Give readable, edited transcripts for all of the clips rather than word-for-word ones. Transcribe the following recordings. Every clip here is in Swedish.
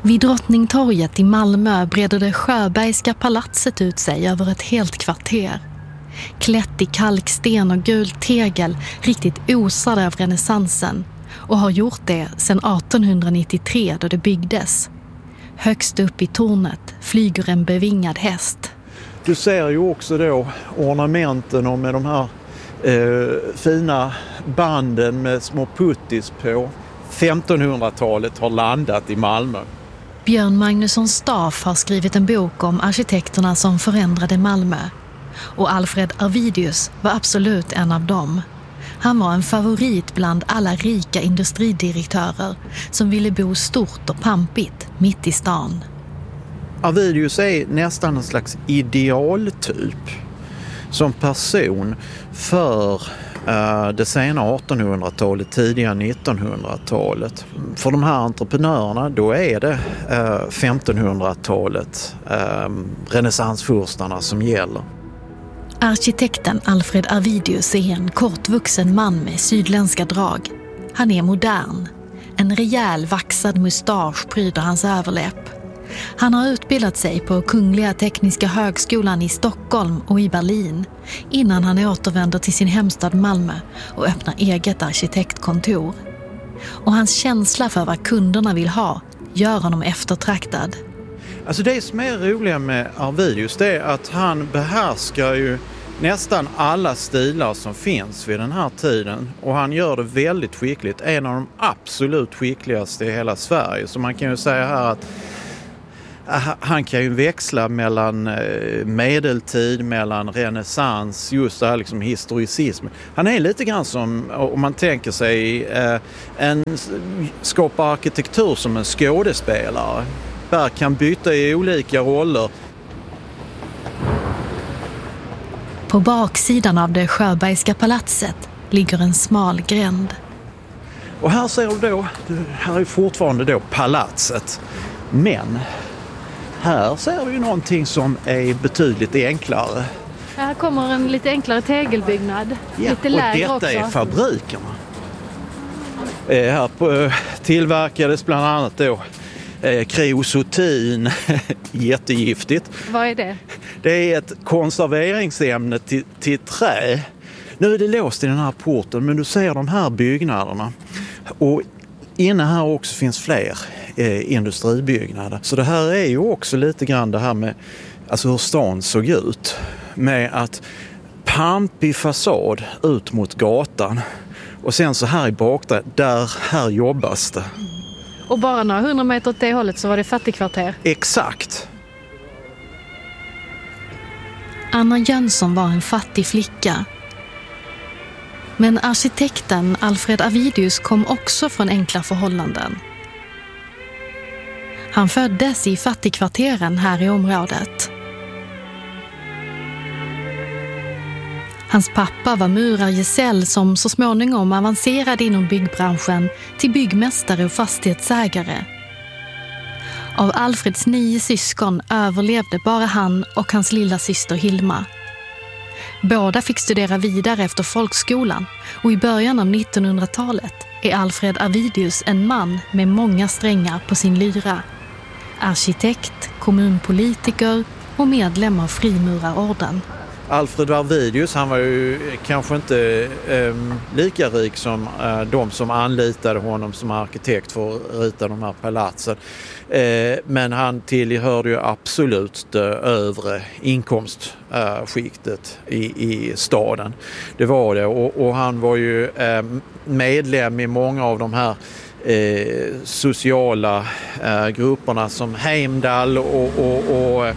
Vid Drottningtorget i Malmö breder det Sjöbergska palatset ut sig över ett helt kvarter. Klätt i kalksten och gult tegel, riktigt osade av renässansen, och har gjort det sedan 1893 då det byggdes. Högst upp i tornet flyger en bevingad häst. Du ser ju också då ornamenten och med de här fina banden med små puttis på. 1500-talet har landat i Malmö. Björn Magnusson Staff har skrivit en bok om arkitekterna som förändrade Malmö. Och Alfred Arvidius var absolut en av dem. Han var en favorit bland alla rika industridirektörer som ville bo stort och pampigt mitt i stan. Arvidius är nästan en slags idealtyp som person för det sena 1800-talet, tidiga 1900-talet. För de här entreprenörerna då är det 1500-talet, renässansfurstarna som gäller. Arkitekten Alfred Arvidius är en kortvuxen man med sydländska drag. Han är modern. En rejäl vaxad mustasch pryder hans överläpp. Han har utbildat sig på Kungliga Tekniska högskolan i Stockholm och i Berlin innan han återvänder till sin hemstad Malmö och öppnar eget arkitektkontor. Och hans känsla för vad kunderna vill ha gör honom eftertraktad. Alltså det som är roliga med Arvidius det är att han behärskar ju nästan alla stilar som finns vid den här tiden. Och han gör det väldigt skickligt. En av de absolut skickligaste i hela Sverige. Så man kan ju säga här att han kan ju växla mellan medeltid, mellan renässans, just det här liksom historicism. Han är lite grann som, om man tänker sig, skapar arkitektur som en skådespelare. Där kan byta i olika roller. På baksidan av det Sjöbergska palatset ligger en smal gränd. Och här ser du då, här är fortfarande då palatset. Men här ser vi ju någonting som är betydligt enklare. Här kommer en lite enklare tegelbyggnad. Ja, lite lägre och också. detta är fabrikerna. Här tillverkades bland annat då kreosotin, jättegiftigt. Vad är det? Det är ett konserveringsämne till trä. Nu är det låst i den här porten, men du ser de här byggnaderna. Och inne här också finns fler industribyggnader. Så det här är ju också lite grann det här med alltså hur stan såg ut. Med att pampig fasad ut mot gatan. Och sen så här i bakdelen, här jobbas det. Och bara några 100 meter åt det hållet så var det fattigkvarter. Exakt. Anna Jönsson var en fattig flicka. Men arkitekten Alfred Arvidius kom också från enkla förhållanden. Han föddes i fattigkvarteren här i området. Hans pappa var murargesäll som så småningom avancerade inom byggbranschen till byggmästare och fastighetsägare. Av Alfreds 9 syskon överlevde bara han och hans lilla syster Hilma. Båda fick studera vidare efter folkskolan och i början av 1900-talet är Alfred Arvidius en man med många strängar på sin lyra. Arkitekt, kommunpolitiker och medlem av Frimurarorden. Alfred Arvidius, han var ju kanske inte lika rik som de som anlitade honom som arkitekt för att rita de här palatsen. Men han tillhörde ju absolut det övre inkomstskiktet i staden. Det var det. Och han var ju medlem i många av de här sociala grupperna som Heimdall och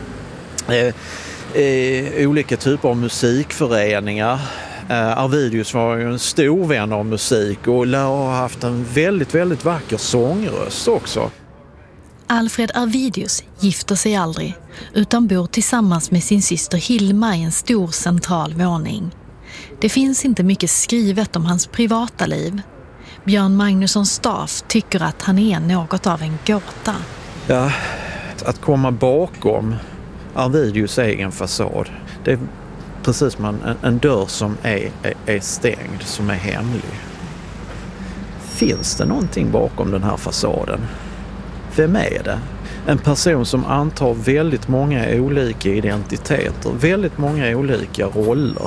olika typer av musikföreningar. Arvidius var ju en stor vän av musik och lär ha haft en väldigt, väldigt vacker sångröst också. Alfred Arvidius gifter sig aldrig utan bor tillsammans med sin syster Hilma i en stor central våning. Det finns inte mycket skrivet om hans privata liv. Björn Magnusson Staff tycker att han är något av en gåta. Ja, att komma bakom Arvidius egen fasad, det är precis som en dörr som är stängd, som är hemlig. Finns det någonting bakom den här fasaden? vem är det? En person som antar väldigt många olika identiteter, väldigt många olika roller.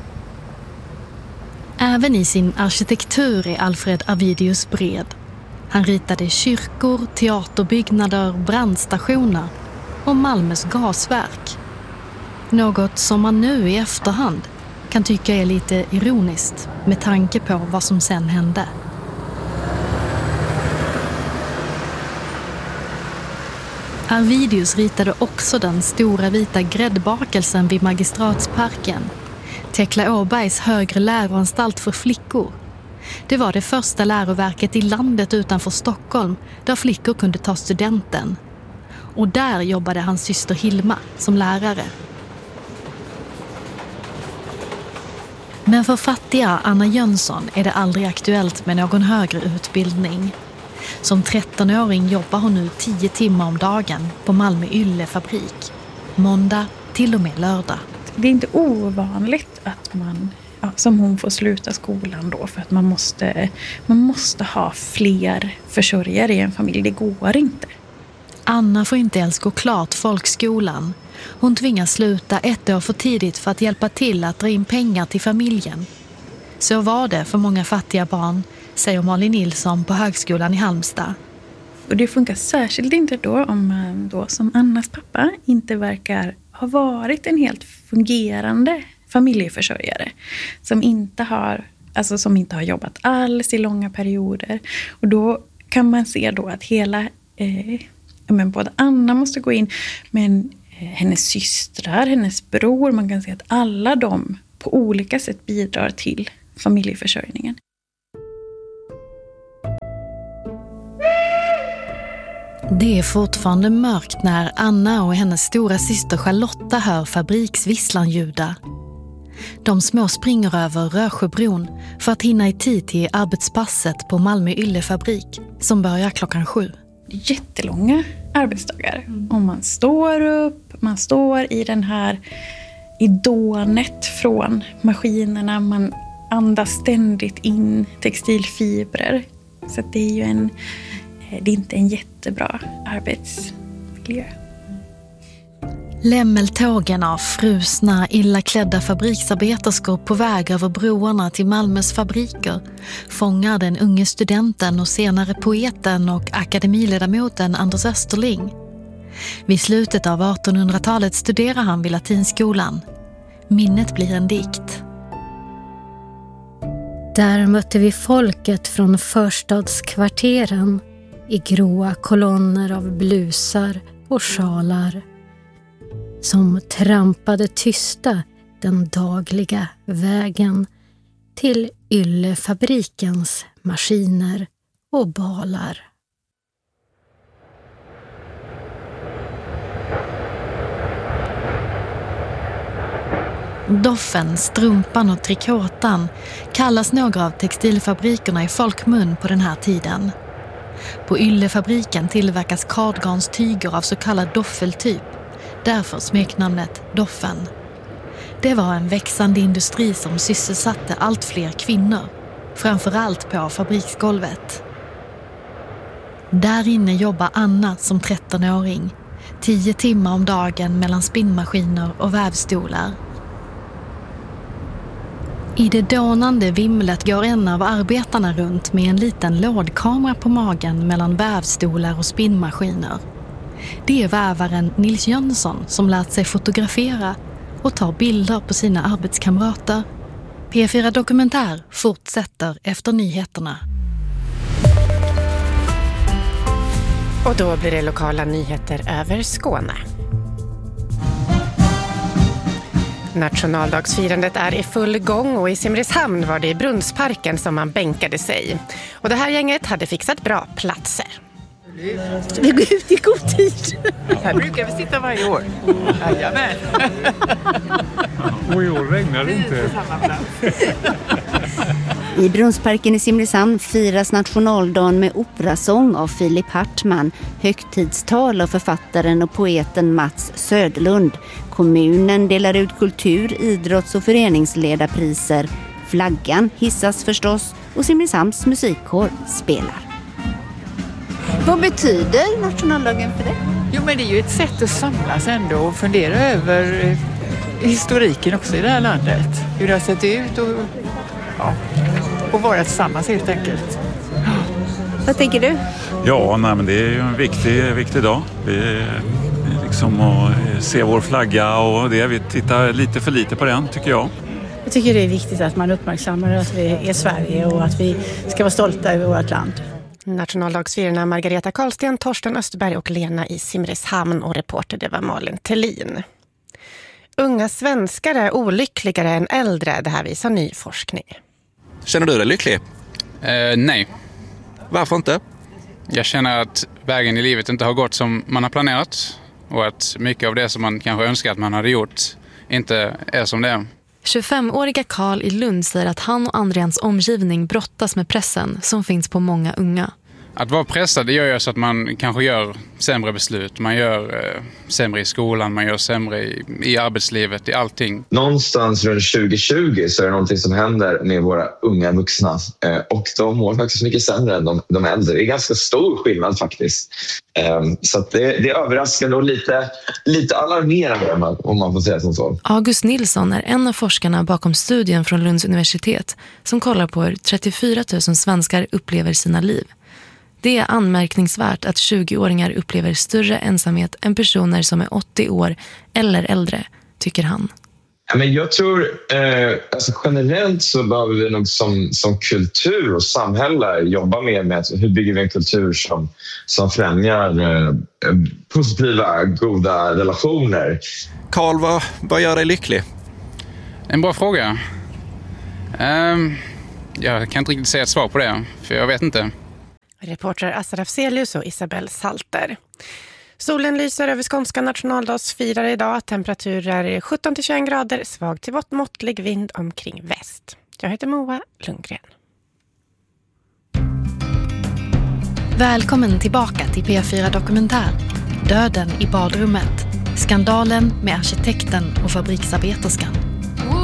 Även i sin arkitektur är Alfred Arvidius bred. Han ritade kyrkor, teaterbyggnader, brandstationer och Malmös gasverk. Något som man nu i efterhand kan tycka är lite ironiskt med tanke på vad som sen hände. Arvidius ritade också den stora vita gräddbakelsen vid Magistratsparken. Tekla Åbergs högre läroanstalt för flickor. Det var det första läroverket i landet utanför Stockholm där flickor kunde ta studenten. Och där jobbade hans syster Hilma som lärare. Men för fattiga Anna Jönsson är det aldrig aktuellt med någon högre utbildning. Som 13-åring jobbar hon nu 10 timmar om dagen på Malmö Yllefabrik. Måndag till och med lördag. Det är inte ovanligt att man, som hon, får sluta skolan då för att man måste ha fler försörjare i en familj. Det går inte. Anna får inte ens gå klart folkskolan. Hon tvingas sluta 1 år för tidigt för att hjälpa till att dra in pengar till familjen. Så var det för många fattiga barn, säger Malin Nilsson på högskolan i Halmstad. Och det funkar särskilt inte då om man då som Annas pappa inte verkar ha varit en helt fungerande familjeförsörjare. Som inte har jobbat alls i långa perioder. Och då kan man se då att både Anna måste gå in, men hennes systrar, hennes bror, man kan se att alla de på olika sätt bidrar till familjeförsörjningen. Det är fortfarande mörkt när Anna och hennes stora syster Charlotta hör fabriksvisslan ljuda. De små springer över Rösjöbron för att hinna i tid till arbetspasset på Malmö Yllefabrik som börjar 7:00. Jättelånga arbetsdagar. Om man står upp, man står i den här dånet från maskinerna, man andas ständigt in textilfibrer. Så att det är ju det är inte en jättebra arbetsmiljö. Lämmeltågen av frusna, illa klädda fabriksarbeterskor på väg över broarna till Malmös fabriker fångar den unge studenten och senare poeten och akademiledamoten Anders Österling. Vid slutet av 1800-talet studerar han vid Latinskolan. Minnet blir en dikt. Där mötte vi folket från förstadskvarteren i gråa kolonner av blusar och sjalar som trampade tysta den dagliga vägen till Yllefabrikens maskiner och balar. Doffen, strumpan och trikåtan kallas några av textilfabrikerna i folkmun på den här tiden. På Yllefabriken tillverkas kardgarnstyger av så kallad doffeltyp, därför smeknamnet Doffen. Det var en växande industri som sysselsatte allt fler kvinnor, framförallt på fabriksgolvet. Där inne jobbar Anna som 13-åring, 10 timmar om dagen mellan spinnmaskiner och vävstolar. I det dånande vimlet går en av arbetarna runt med en liten lådkamera på magen mellan vävstolar och spinnmaskiner. Det är vävaren Nils Jönsson som lärt sig fotografera och ta bilder på sina arbetskamrater. P4 Dokumentär fortsätter efter nyheterna. Och då blir det lokala nyheter över Skåne. Nationaldagsfirandet är i full gång och i Simrishamn var det i Brunnsparken som man bänkade sig. Och det här gänget hade fixat bra platser. Vi går ut i god tid. Här brukar vi sitta varje år. Jajamän. Och i år regnar det inte. I Brunnsparken i Simrishamn firas nationaldagen med operasång av Filip Hartman, högtidstal av författaren och poeten Mats Söderlund. Kommunen delar ut kultur-, idrotts- och föreningsledarpriser. Flaggan hissas förstås och Simrishamns musikkår spelar. Vad betyder nationaldagen för dig? Jo, men det är ju ett sätt att samlas ändå och fundera över historiken också i det här landet. Hur det har sett ut och vara tillsammans helt enkelt. Vad tänker du? Ja, men det är ju en viktig dag. Vi liksom att se vår flagga och det. Vi tittar lite för lite på den, tycker jag. Jag tycker det är viktigt att man uppmärksammar att vi är Sverige och att vi ska vara stolta över vårt land. Nationaldagsfirarna Margareta Karlsten, Torsten Österberg och Lena i Simrishamn, och reporter det var Malin Tellin. Unga svenskar är olyckligare än äldre, det här visar ny forskning. Känner du dig lycklig? Nej. Varför inte? Jag känner att vägen i livet inte har gått som man har planerat och att mycket av det som man kanske önskar att man hade gjort inte är som det är. 25-åriga Karl i Lund säger att han och andra i hans omgivning brottas med pressen som finns på många unga. Att vara pressad, det gör ju så att man kanske gör sämre beslut. Man gör sämre i skolan, man gör sämre i arbetslivet, i allting. Någonstans runt 2020 så är det någonting som händer med våra unga vuxna. Och de mår faktiskt mycket sämre än de äldre. Det är ganska stor skillnad faktiskt. Så att det är överraskande och lite alarmerande om man får säga som så. August Nilsson är en av forskarna bakom studien från Lunds universitet som kollar på hur 34 000 svenskar upplever sina liv. Det är anmärkningsvärt att 20-åringar upplever större ensamhet än personer som är 80 år eller äldre, tycker han. Men jag tror alltså generellt så behöver vi nog som kultur och samhälle jobba med hur bygger vi en kultur som främjar positiva, goda relationer. Karl, vad gör dig lycklig? En bra fråga. Jag kan inte riktigt säga ett svar på det, för jag vet inte. Reporter Assad Afzelius och Isabel Salter. Solen lyser över skånska nationaldagsfirare idag. Temperaturer 17-21 grader, svag till måttlig vind omkring väst. Jag heter Moa Lundgren. Välkommen tillbaka till P4 Dokumentär. Döden i badrummet. Skandalen med arkitekten och fabriksarbeterskan.